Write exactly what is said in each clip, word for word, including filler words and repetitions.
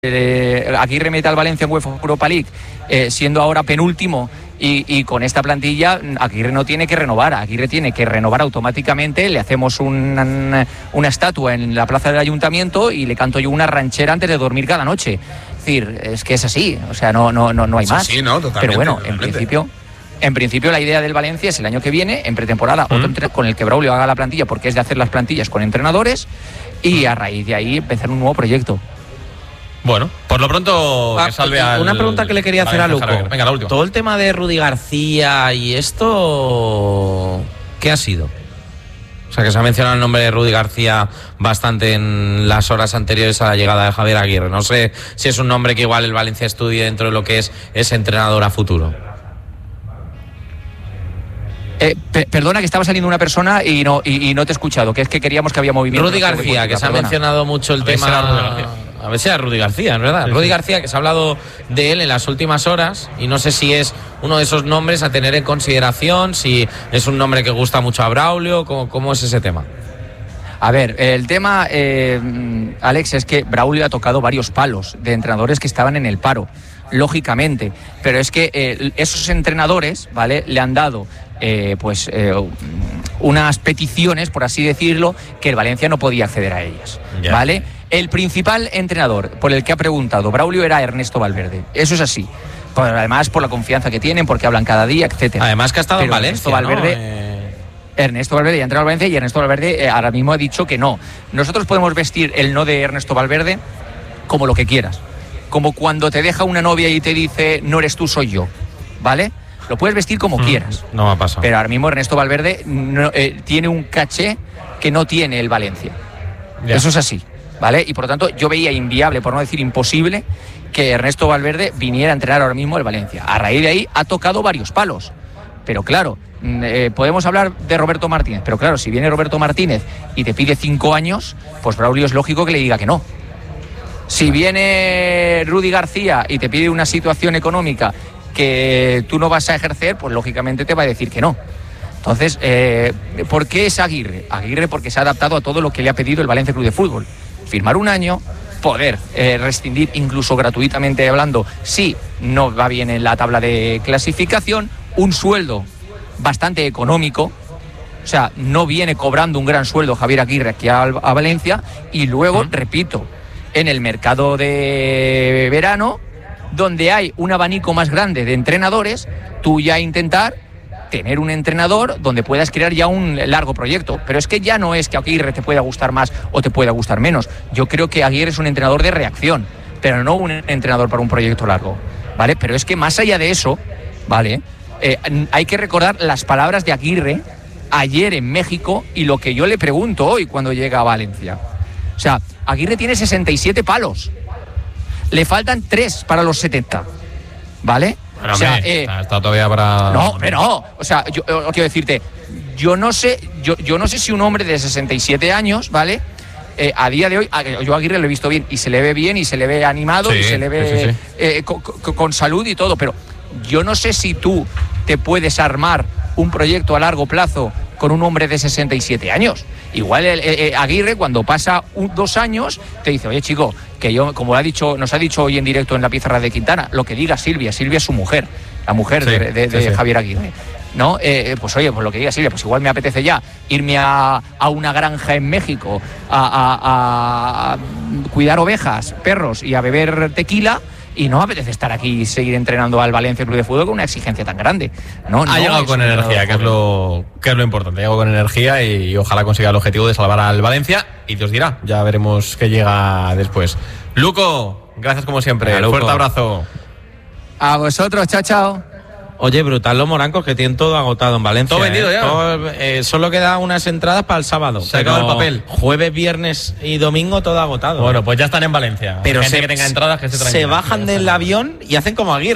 Eh, Aguirre mete al Valencia en UEFA Europa League, eh, siendo ahora penúltimo, y, y con esta plantilla Aguirre no tiene que renovar, Aguirre tiene que renovar automáticamente. Le hacemos un, una estatua en la plaza del ayuntamiento y le canto yo una ranchera antes de dormir cada noche. Es decir, es que es así, o sea, no, no, no, no hay es más. Así, ¿no? Totalmente, pero bueno, totalmente. en principio... En principio la idea del Valencia es el año que viene, en pretemporada, mm. otro entrenador con el que Braulio haga la plantilla, porque es de hacer las plantillas con entrenadores, y a raíz de ahí empezar un nuevo proyecto. Bueno, por lo pronto ah, que salve al... Una pregunta que le quería hacer a Luco. Venga, la última. Todo el tema de Rudy García y esto, ¿qué ha sido? O sea, que se ha mencionado el nombre de Rudy García bastante en las horas anteriores a la llegada de Javier Aguirre. No sé si es un nombre que igual el Valencia estudie dentro de lo que es ese entrenador a futuro. Eh, pe perdona, que estaba saliendo una persona y no, y, y no te he escuchado, que es que queríamos que había movimiento. Rudy García, que se ha mencionado mucho el a tema... A ver si era Rudy García, ¿no es verdad? Sí, Rudy sí. García, que se ha hablado de él en las últimas horas, y no sé si es uno de esos nombres a tener en consideración, si es un nombre que gusta mucho a Braulio, ¿cómo, cómo es ese tema? A ver, el tema, eh, Alex, es que Braulio ha tocado varios palos de entrenadores que estaban en el paro, lógicamente, pero es que eh, esos entrenadores, ¿vale?, le han dado eh, pues eh, unas peticiones, por así decirlo, que el Valencia no podía acceder a ellas, ya. ¿vale? El principal entrenador por el que ha preguntado Braulio era Ernesto Valverde, eso es así. Por, además por la confianza que tienen, porque hablan cada día, etcétera. Además que ha estado pero en Valencia, Ernesto Valverde, ¿no? Eh... Ernesto Valverde ya ha entrado al Valencia, y Ernesto Valverde eh, ahora mismo ha dicho que no. Nosotros podemos vestir el no de Ernesto Valverde como lo que quieras, como cuando te deja una novia y te dice no eres tú, soy yo, ¿vale? Lo puedes vestir como mm, quieras. No me ha pasado. Pero ahora mismo Ernesto Valverde no, eh, tiene un caché que no tiene el Valencia. Ya. Eso es así, ¿vale? Y por lo tanto yo veía inviable, por no decir imposible, que Ernesto Valverde viniera a entrenar ahora mismo el Valencia. A raíz de ahí ha tocado varios palos. Pero claro, eh, podemos hablar de Roberto Martínez, pero claro, si viene Roberto Martínez y te pide cinco años, pues Braulio es lógico que le diga que no. Si viene Rudy García y te pide una situación económica que tú no vas a ejercer, pues lógicamente te va a decir que no. Entonces, eh, ¿por qué es Aguirre? Aguirre porque se ha adaptado a todo lo que le ha pedido el Valencia Club de Fútbol. Firmar un año, poder eh, rescindir incluso gratuitamente hablando si no va bien en la tabla de clasificación, un sueldo bastante económico, o sea, no viene cobrando un gran sueldo Javier Aguirre aquí a, a Valencia, y luego, uh-huh. repito, en el mercado de verano, donde hay un abanico más grande de entrenadores, tú ya intentar tener un entrenador donde puedas crear ya un largo proyecto. Pero es que ya no es que Aguirre te pueda gustar más o te pueda gustar menos. Yo creo que Aguirre es un entrenador de reacción, pero no un entrenador para un proyecto largo, ¿vale? Pero es que más allá de eso, ¿vale?, Eh, hay que recordar las palabras de Aguirre ayer en México y lo que yo le pregunto hoy cuando llega a Valencia. O sea, Aguirre tiene sesenta y siete palos, le faltan tres para los setenta, ¿vale? Pero, o sea, hombre, eh, está todavía para... No, pero no, o sea, yo, yo quiero decirte, yo no sé, yo, yo no sé si un hombre de sesenta y siete años, ¿vale?, Eh, a día de hoy, yo a Aguirre lo he visto bien y se le ve bien y se le ve animado, sí, y se le ve sí, sí, sí. Eh, con, con, con salud y todo, pero yo no sé si tú te puedes armar un proyecto a largo plazo con un hombre de sesenta y siete años. Igual el, eh, Aguirre, cuando pasa un, dos años, te dice, oye chico, que yo, como ha dicho, nos ha dicho hoy en directo en la pizarra de Quintana, lo que diga Silvia, Silvia es su mujer, la mujer sí, de, de, de sí, sí. Javier Aguirre, ¿no? Eh, pues oye, pues lo que diga Silvia, pues igual me apetece ya irme a, a una granja en México a, a, a cuidar ovejas, perros y a beber tequila, y no apetece estar aquí y seguir entrenando al Valencia Club de Fútbol con una exigencia tan grande. No, ha no llegado con energía, que es, lo, que es lo importante. Ha llegado con energía y, y ojalá consiga el objetivo de salvar al Valencia, y Dios dirá, ya veremos qué llega después. Luco, gracias como siempre. Venga, fuerte abrazo. A vosotros, chao, chao. Oye, brutal los morancos, que tienen todo agotado en Valencia. Todo vendido, ¿eh? ya. Todo, eh, solo quedan unas entradas para el sábado. Se acaba el papel. Jueves, viernes y domingo todo agotado. Bueno, ¿eh? pues ya están en Valencia. Pero gente se, que tenga entradas, que se Se bajan del avión y hacen como Aguirre.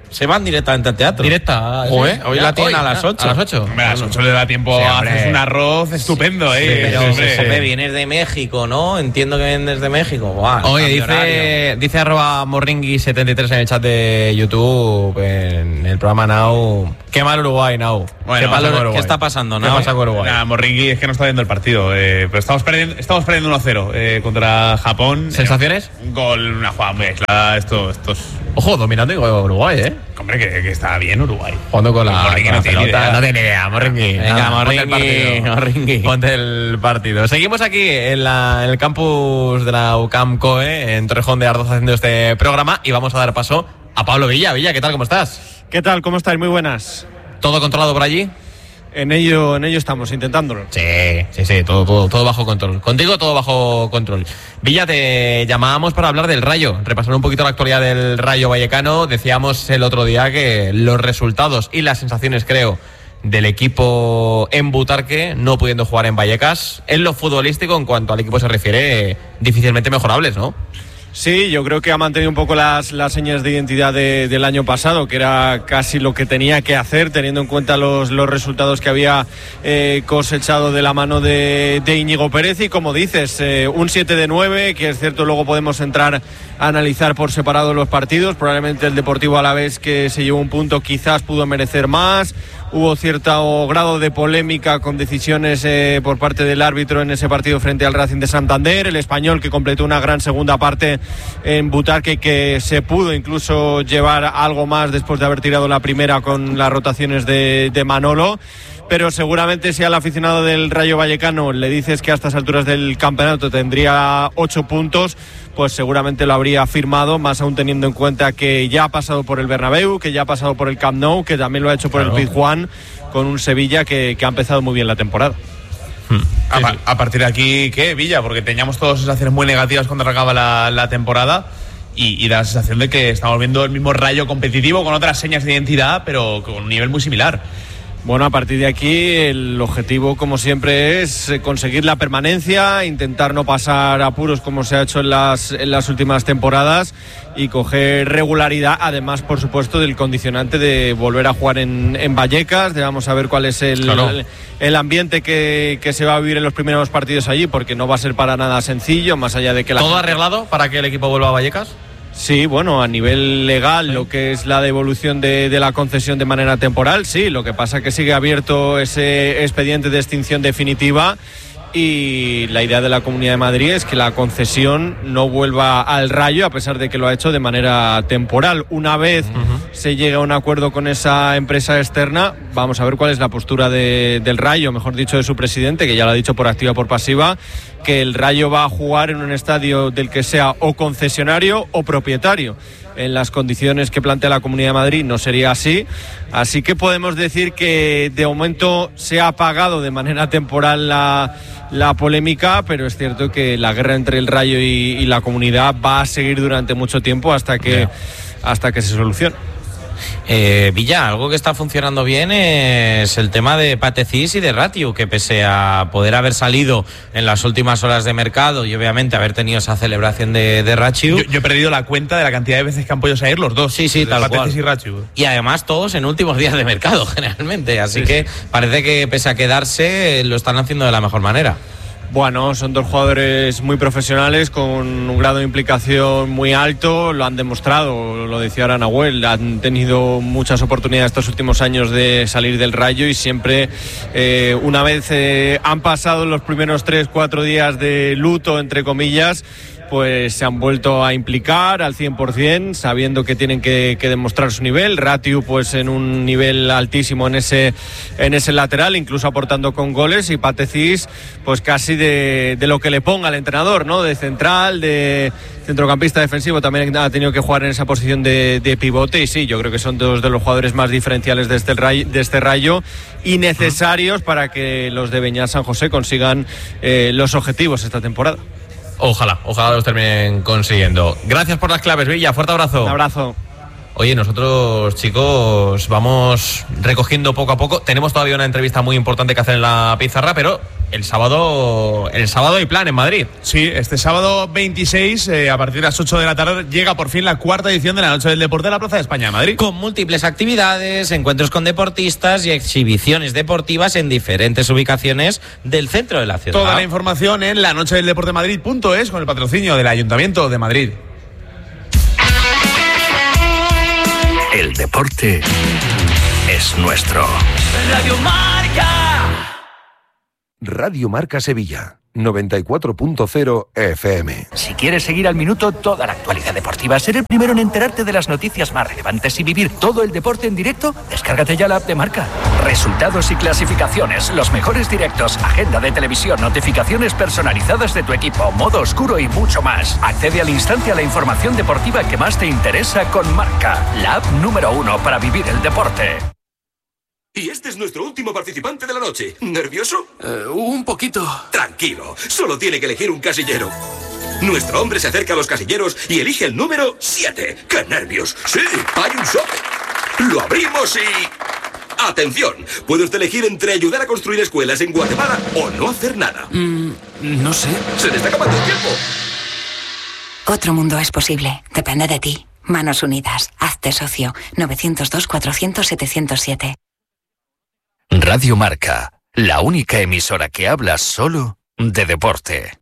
Se van directamente al teatro. Directa. Oye, sí. hoy Ya, la tienen hoy, a las ocho. A las ocho. Hombre, a las ocho le da tiempo Sí, a hombre. hacer un arroz estupendo, Sí, ¿eh? Pero, Hombre. hombre, vienes de México, ¿no? Entiendo que vienes de México. Buah, Oye, cambio dice, horario. dice arroba morringui setenta y tres en el chat de YouTube, en el programa Now. Qué mal Uruguay, Now. Bueno, ¿Qué, pasa Valor- con Uruguay? ¿Qué está pasando, ¿Qué no? pasa con Uruguay? Nada, Morringui es que no está viendo el partido, eh, pero estamos perdiendo, estamos perdiendo uno cero eh, contra Japón. ¿Sensaciones? Eh, un gol, una jugada muy aislada. Esto, estos, Ojo, dominando Uruguay, ¿eh? hombre, que, que está bien Uruguay. Jugando con la, Morringui con la no tiene pelota. idea. No tiene idea, Morringui. Venga, Nada, ponte el Morringui, partido. Morringui. Ponte el partido. Seguimos aquí en, la, en el campus de la U C A M COE, en Torrejón de Ardoz, haciendo este programa, y vamos a dar paso a Pablo Villa. Villa, ¿qué tal? ¿Cómo estás? ¿Qué tal? ¿Cómo estáis? Muy buenas. ¿Todo controlado por allí? En ello, en ello estamos, intentándolo. Sí, sí, sí, todo, todo, todo bajo control. Contigo todo bajo control. Villa, te llamábamos para hablar del Rayo, repasar un poquito la actualidad del Rayo Vallecano. Decíamos el otro día que los resultados y las sensaciones, creo, del equipo en Butarque, no pudiendo jugar en Vallecas, en lo futbolístico, en cuanto al equipo se refiere, difícilmente mejorables, ¿no? Sí, yo creo que ha mantenido un poco las, las señas de identidad de, del año pasado, que era casi lo que tenía que hacer, teniendo en cuenta los, los resultados que había eh, cosechado de la mano de, de Íñigo Pérez. Y como dices, eh, un siete de nueve, que es cierto, luego podemos entrar a analizar por separado los partidos. Probablemente el Deportivo Alavés, que se llevó un punto, quizás pudo merecer más. Hubo cierto grado de polémica con decisiones eh, por parte del árbitro en ese partido frente al Racing de Santander. El Español, que completó una gran segunda parte en Butarque, que se pudo incluso llevar algo más después de haber tirado la primera con las rotaciones de, de Manolo. Pero seguramente si al aficionado del Rayo Vallecano le dices que a estas alturas del campeonato tendría ocho puntos, pues seguramente lo habría firmado, más aún teniendo en cuenta que ya ha pasado por el Bernabéu, que ya ha pasado por el Camp Nou, que también lo ha hecho por claro. el Pizjuán, con un Sevilla que, que ha empezado muy bien la temporada. Hmm. A, pa- a partir de aquí, ¿qué, Villa? Porque teníamos todas sensaciones muy negativas cuando arrancaba la, la temporada y, y da la sensación de que estamos viendo el mismo Rayo competitivo con otras señas de identidad, pero con un nivel muy similar. Bueno, a partir de aquí el objetivo, como siempre, es conseguir la permanencia, intentar no pasar apuros como se ha hecho en las, en las últimas temporadas y coger regularidad, además, por supuesto, del condicionante de volver a jugar en, en Vallecas. Vamos a ver cuál es el, claro. el, el ambiente que, que se va a vivir en los primeros partidos allí, porque no va a ser para nada sencillo, más allá de que la ¿Todo gente... arreglado para que el equipo vuelva a Vallecas? Sí, bueno, a nivel legal, sí. Lo que es la devolución de, de la concesión de manera temporal, sí, lo que pasa es que sigue abierto ese expediente de extinción definitiva y la idea de la Comunidad de Madrid es que la concesión no vuelva al Rayo, a pesar de que lo ha hecho de manera temporal. Una vez uh-huh. se llegue a un acuerdo con esa empresa externa, vamos a ver cuál es la postura de, del Rayo, mejor dicho de su presidente, que ya lo ha dicho por activa o por pasiva, que el Rayo va a jugar en un estadio del que sea o concesionario o propietario. En las condiciones que plantea la Comunidad de Madrid no sería así, así que podemos decir que de momento se ha apagado de manera temporal la, la polémica, pero es cierto que la guerra entre el Rayo y, y la Comunidad va a seguir durante mucho tiempo hasta que, yeah. hasta que se solucione. Eh, Villa, algo que está funcionando bien es el tema de Patecís y de Ratiu, que pese a poder haber salido en las últimas horas de mercado y obviamente haber tenido esa celebración de, de Ratiu. Yo, yo he perdido la cuenta de la cantidad de veces que han podido salir los dos. Sí, sí, tal Patecís cual. y Ratiu. Y además todos en últimos días de mercado, generalmente. Así sí, que sí. Parece que pese a quedarse, lo están haciendo de la mejor manera. Bueno, son dos jugadores muy profesionales con un grado de implicación muy alto, lo han demostrado, lo decía ahora Nahuel, han tenido muchas oportunidades estos últimos años de salir del Rayo y siempre eh, una vez eh, han pasado los primeros tres, cuatro días de luto, entre comillas, pues se han vuelto a implicar al cien por ciento, sabiendo que tienen que, que demostrar su nivel. Ratiu pues en un nivel altísimo en ese, en ese lateral, incluso aportando con goles, y Patecís pues casi de, de lo que le ponga el entrenador, ¿no? De central, de centrocampista defensivo, también ha tenido que jugar en esa posición de, de pivote, y sí, yo creo que son dos de los jugadores más diferenciales de este Rayo, de este rayo y necesarios para que los de Beñat San José consigan eh, los objetivos esta temporada. Ojalá, ojalá los terminen consiguiendo. Gracias por las claves, Villa. Fuerte abrazo. Un abrazo. Oye, nosotros, chicos, vamos recogiendo poco a poco. Tenemos todavía una entrevista muy importante que hacer en la pizarra, pero el sábado el sábado hay plan en Madrid. Sí, este sábado veintiséis, eh, a partir de las ocho de la tarde, llega por fin la cuarta edición de la Noche del Deporte de la Plaza de España de Madrid. Con múltiples actividades, encuentros con deportistas y exhibiciones deportivas en diferentes ubicaciones del centro de la ciudad. Toda la información en la noche del deporte madrid punto es con el patrocinio del Ayuntamiento de Madrid. El deporte es nuestro. Radio Marca. Radio Marca Sevilla, noventa y cuatro punto cero F M. Si quieres seguir al minuto toda la actualidad deportiva, ser el primero en enterarte de las noticias más relevantes y vivir todo el deporte en directo, descárgate ya la app de Marca. Resultados y clasificaciones, los mejores directos, agenda de televisión, notificaciones personalizadas de tu equipo, modo oscuro y mucho más. Accede al instante a la información deportiva que más te interesa con Marca, la app número uno para vivir el deporte. Y este es nuestro último participante de la noche. ¿Nervioso? Uh, un poquito. Tranquilo, solo tiene que elegir un casillero. Nuestro hombre se acerca a los casilleros y elige el número siete. ¡Qué nervios! Sí, hay un sobre. Lo abrimos y... ¡Atención! Puede usted elegir entre ayudar a construir escuelas en Guatemala o no hacer nada. Mm, no sé. Se le está acabando el tiempo. Otro mundo es posible. Depende de ti. Manos Unidas. Hazte socio. novecientos dos, cuatrocientos, setecientos siete. Radio Marca, la única emisora que habla solo de deporte.